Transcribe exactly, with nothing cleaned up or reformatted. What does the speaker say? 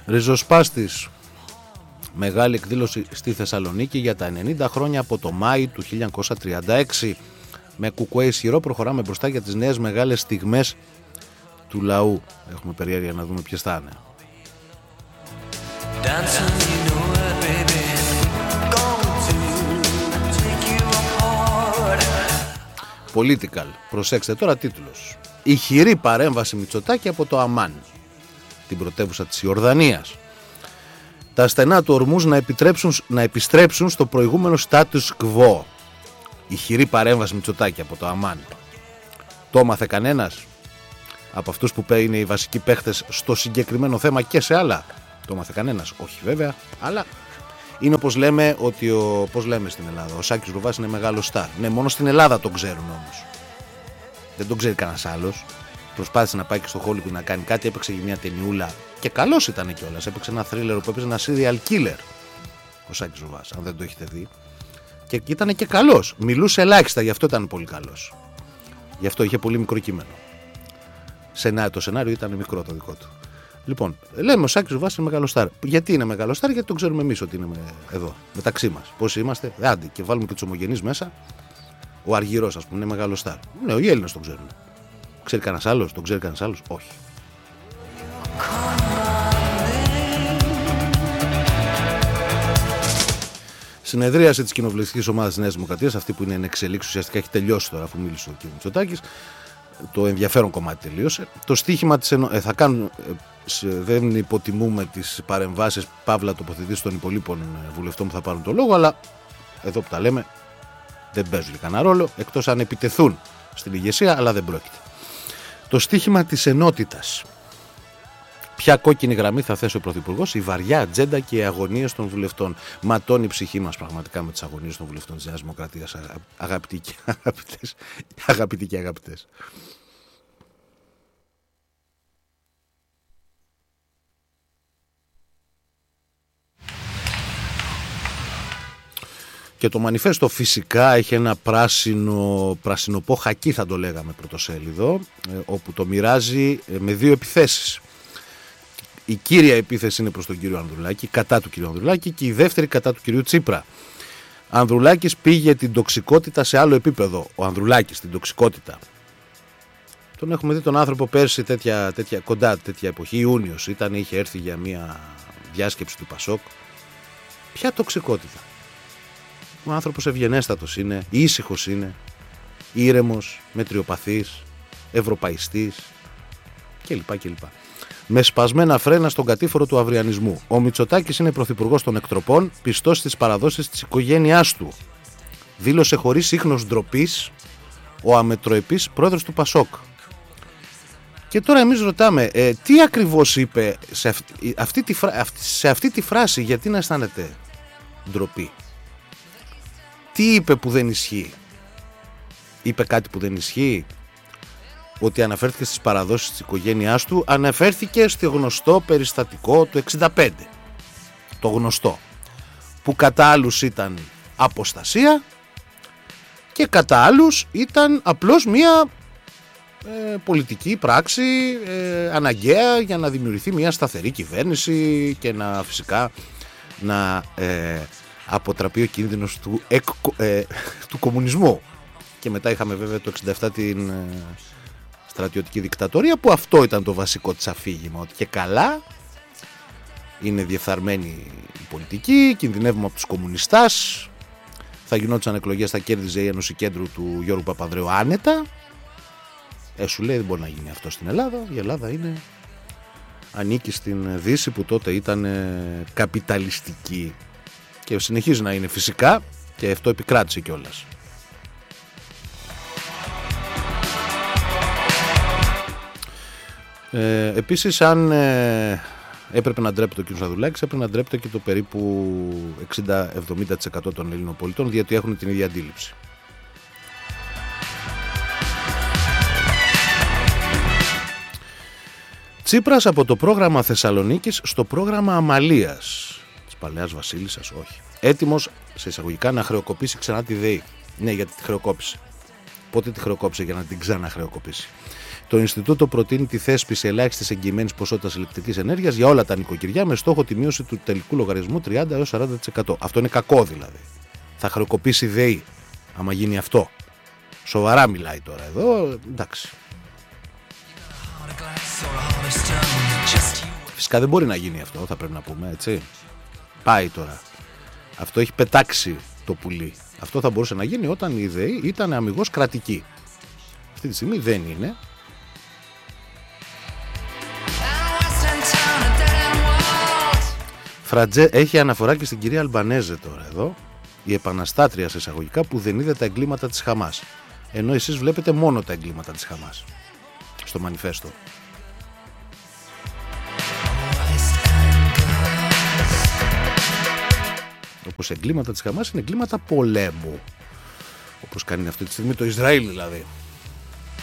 Ριζοσπάστης. Μεγάλη εκδήλωση στη Θεσσαλονίκη για τα ενενήντα χρόνια από το Μάη του χίλια εννιακόσια τριάντα έξι. Με κουκουέ ισχυρό προχωράμε μπροστά για τις νέες μεγάλες στιγμές του λαού. Έχουμε περιέργεια να δούμε ποιες θα είναι. Political. Προσέξτε τώρα τίτλος. Ηχηρή παρέμβαση Μητσοτάκη από το Αμάν, την πρωτεύουσα της Ιορδανίας. Τα στενά του Ορμούζ να, να επιστρέψουν στο προηγούμενο status quo. Ηχηρή παρέμβαση Μητσοτάκη από το Αμάν. Το έμαθε κανένας από αυτούς που είναι οι βασικοί παίχτες στο συγκεκριμένο θέμα και σε άλλα? Το έμαθε κανένας? Όχι βέβαια, αλλά είναι όπως λέμε, ότι ο, πώς λέμε στην Ελλάδα, ο Σάκης Ρουβάς είναι μεγάλο στάρ. Ναι, μόνο στην Ελλάδα τον ξέρουν όμως. Δεν τον ξέρει κανένας άλλος. Προσπάθησε να πάει και στο Hollywood να κάνει κάτι, έπαιξε για μια ταινιούλα και καλός ήταν κιόλας. Έπαιξε ένα θρίλερ που έπαιζε ένα serial killer. Ο Σάκης Ρουβάς, αν δεν το έχετε δει. Και ήταν και καλός. Μιλούσε ελάχιστα, γι' αυτό ήταν πολύ καλός. Γι' αυτό είχε πολύ μικρό κείμενο. Σενά, το σενάριο ήταν μικρό το δικό του. Λοιπόν, λέμε ο Σάκης Ρουβάς είναι μεγάλο στάρ. Γιατί είναι μεγάλο στάρ? Γιατί τον ξέρουμε εμείς ότι είναι εδώ, μεταξύ μας. Πόσοι είμαστε, άντε, και βάλουμε και τους ομογενείς μέσα. Ο Αργυρός, ας πούμε, είναι μεγάλο στάρ. Ναι, οι Έλληνες τον ξέρουν. Ξέρει κανένας άλλος? Τον ξέρει κανένας άλλος? Όχι. Συνεδρίαση της κοινοβουλευτικής ομάδας της Νέας Δημοκρατίας, αυτή που είναι εν εξελίξη, ουσιαστικά έχει τελειώσει τώρα αφού μίλησε ο κ. Μητσοτάκης. Το ενδιαφέρον κομμάτι τελείωσε. Το στίχημα της ενο... ε, θα κάνουν, ε, δεν υποτιμούμε τις παρεμβάσεις παύλα τοποθετήσεις των υπολείπων βουλευτών που θα πάρουν το λόγο, αλλά εδώ που τα λέμε δεν παίζουν κανένα ρόλο, εκτός αν επιτεθούν στην ηγεσία, αλλά δεν πρόκειται. Το στίχημα της ενότητας. Ποια κόκκινη γραμμή θα θέσει ο Πρωθυπουργός? Η βαριά ατζέντα και οι αγωνίες των βουλευτών. Ματώνει η ψυχή μας πραγματικά με τις αγωνίες των βουλευτών της Νέας Δημοκρατίας, αγαπητοί και αγαπητές. Αγαπητοί και αγαπητές. Και το μανιφέστο φυσικά έχει ένα πράσινο, πρασινοπό χακί, θα το λέγαμε, πρωτοσέλιδο, όπου το μοιράζει με δύο επιθέσεις. Η κύρια επίθεση είναι προς τον κύριο Ανδρουλάκη, κατά του κύριου Ανδρουλάκη, και η δεύτερη κατά του κυρίου Τσίπρα. Ανδρουλάκης πήγε την τοξικότητα σε άλλο επίπεδο. Ο Ανδρουλάκης την τοξικότητα. Τον έχουμε δει τον άνθρωπο πέρσι τέτοια, τέτοια, κοντά τέτοια εποχή, Ιούνιος ήταν, είχε έρθει για μια διάσκεψη του Πασόκ. Ποια τοξικότητα? Ο άνθρωπος ευγενέστατος είναι, ήσυχος είναι, ήρεμος, μετριοπαθής, ευρωπαϊστής κλπ. κλπ. Με σπασμένα φρένα στον κατήφορο του αυριανισμού. Ο Μητσοτάκης είναι πρωθυπουργός των εκτροπών, πιστός στις παραδόσεις της οικογένειάς του. Δήλωσε χωρίς ίχνος ντροπής ο αμετροεπής πρόεδρος του Πασόκ. Και τώρα εμείς ρωτάμε, ε, τι ακριβώς είπε σε αυτή, αυτή τη φρα... σε αυτή τη φράση, γιατί να αισθάνεται ντροπή? Τι είπε που δεν ισχύει? Είπε κάτι που δεν ισχύει? Ότι αναφέρθηκε στις παραδόσεις της οικογένειάς του? Αναφέρθηκε στο γνωστό περιστατικό του εξήντα πέντε. Το γνωστό. Που κατά άλλους ήταν αποστασία και κατά άλλους ήταν απλώς μια ε, πολιτική πράξη ε, αναγκαία για να δημιουργηθεί μια σταθερή κυβέρνηση και να φυσικά να ε, αποτραπεί ο κίνδυνος του, εκ, ε, του κομμουνισμού. Και μετά είχαμε βέβαια το εξήντα επτά την ε, στρατιωτική δικτατορία, που αυτό ήταν το βασικό της αφήγημα, ότι και καλά είναι διεφθαρμένη η πολιτική, κινδυνεύουμε από τους κομμουνιστάς, θα γινόντουσαν εκλογές, θα κέρδιζε η Ένωση Κέντρου του Γιώργου Παπανδρέου άνετα. Ε, σου λέει δεν μπορεί να γίνει αυτό στην Ελλάδα. Η Ελλάδα είναι, ανήκει στην Δύση που τότε ήταν καπιταλιστική και συνεχίζει να είναι φυσικά, και αυτό επικράτησε κιόλας. Ε, επίσης, αν ε, έπρεπε να ντρέπεται ο κ. Ανδρουλάκης, έπρεπε να ντρέπεται και το περίπου εξήντα με εβδομήντα τοις εκατό των Ελλήνων πολιτών, διότι έχουν την ίδια αντίληψη. Τσίπρας από το πρόγραμμα Θεσσαλονίκης στο πρόγραμμα Αμαλίας της Παλαιάς Βασίλισσας, όχι. Έτοιμος, σε εισαγωγικά, να χρεοκοπήσει ξανά τη ΔΕΗ. Ναι, γιατί τη χρεοκόπησε. Πότε τη χρεοκόπησε για να την ξαναχρεοκοπήσει? Το Ινστιτούτο προτείνει τη θέσπιση ελάχιστης εγγυημένης ποσότητας ηλεκτρικής ενέργειας για όλα τα νοικοκυριά με στόχο τη μείωση του τελικού λογαριασμού τριάντα έως σαράντα τοις εκατό. Αυτό είναι κακό δηλαδή. Θα χρεοκοπήσει η ΔΕΗ άμα γίνει αυτό. Σοβαρά μιλάει τώρα εδώ, εντάξει. Φυσικά δεν μπορεί να γίνει αυτό, θα πρέπει να πούμε, έτσι. Πάει τώρα. Αυτό έχει πετάξει το πουλί. Αυτό θα μπορούσε να γίνει όταν η ΔΕΗ ήταν αμιγώς κρατική. Αυτή τη στιγμή δεν είναι. Φρατζέ, έχει αναφορά και στην κυρία Αλμπανέζε τώρα εδώ, η επαναστάτρια σε εισαγωγικά που δεν είδε τα εγκλήματα της Χαμάς. Ενώ εσείς βλέπετε μόνο τα εγκλήματα της Χαμάς στο μανιφέστο. Όπως εγκλήματα της Χαμάς είναι εγκλήματα πολέμου. Όπως κάνει αυτή τη στιγμή το Ισραήλ δηλαδή.